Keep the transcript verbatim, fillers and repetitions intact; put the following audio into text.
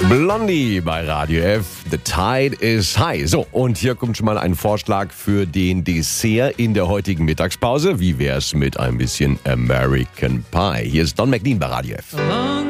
Blondie bei Radio F. The tide is high. So, und hier kommt schon mal ein Vorschlag für den Dessert in der heutigen Mittagspause. Wie wär's mit ein bisschen American Pie? Hier ist Don McLean bei Radio F.